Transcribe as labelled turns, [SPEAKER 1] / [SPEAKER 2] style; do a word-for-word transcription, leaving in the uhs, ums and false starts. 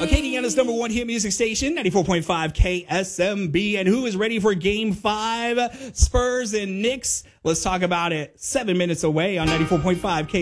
[SPEAKER 1] Acadiana's number one hit music station, ninety-four point five K S M B. And who is ready for game five? Spurs and Knicks. Let's talk about it. Seven minutes away on ninety-four point five K.